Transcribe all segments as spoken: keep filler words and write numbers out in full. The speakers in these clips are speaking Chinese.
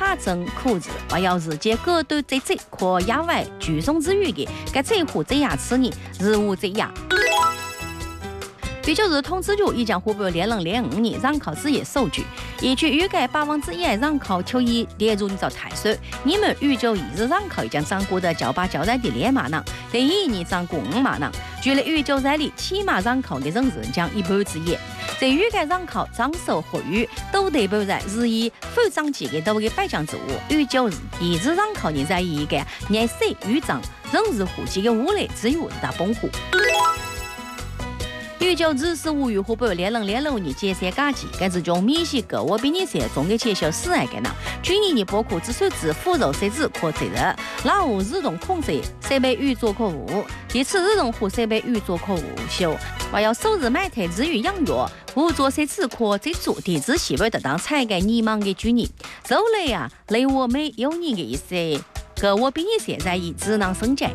怕争苦字，还要日间各对这这可野外聚众之余的，该这户这牙齿呢，日无这牙。预九日统计局已将湖北二零零五年人口事业数据，依据预计百分之一人口就已列入到台数。你们预九一日人口已经涨过的较把较大的两万人，第一年涨过五万人，距离预九在里起码人口的人数将一半之一。在预计人口增速活跃都代表在日益负增期的多个百分之五。预九日一日人口呢在一个年岁预涨，人日户籍的屋内只有大崩户。预九日是五月湖北二零零六年解散假期，该是从米西各我比你赛中的接受四爱个人。去年的包括只算指腐肉设置可责任，老五日动控制设备预做可无，第次日动户设备预做可无修，还要首日买台日语养药，无做设置可资助地址细微得当采改迷茫的居民。周类啊，雷我没有你的意思，各我比你赛在以智能升级。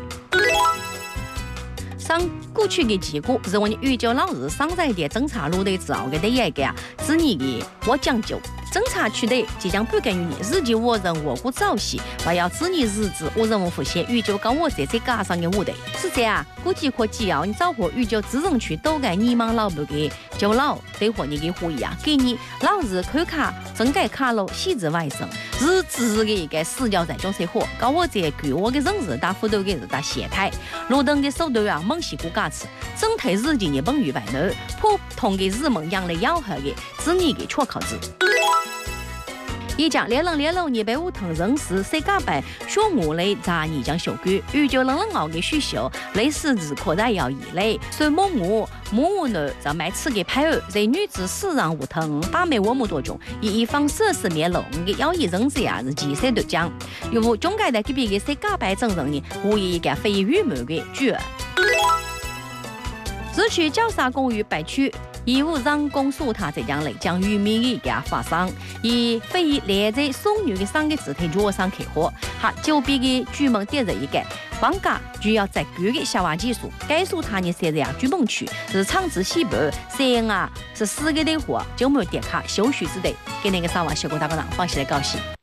上过去的结果是我们预九老日上在的侦查路的之后的第一个啊，是你的我讲究。侦查取得即将不干于你日记我人我国早期，还要指你日子我人物复现预九跟我在这加上的舞台。是这样，估计可只要你找回预九自认区都该你忙老不给就老对和你的会议啊，给你老日口卡整改卡路细致外省，日子的一个死掉在中生活，搞我这给我的人日大幅度的日大懈态，路灯的手段啊猛西骨架子，整体日记的本于外头，普通的日梦养的要害的，子你的错考子。一讲二零零六年被五藤人事世界杯项目类杂你将修改，预计冷冷熬的需求类似日扩大要一类，所以某我某我呢在买此个牌儿，在女子市场五藤八枚我们多种，以一方设施面龙的要以人子呀是几岁都讲，有中介的这边的世界杯真人呢，无疑一个非预谋的巨额。市区交沙公寓北区。义务人公诉他这将来将渔民的一个发生，以非列在送女的三个肢体脚上开火，哈就比的居民点着一个，房价就要在高的消化技术，该诉他呢现在啊居民区是厂子西北，三啊是四个的货就没点卡休息之地，给那个三万小狗大个人放起来高兴。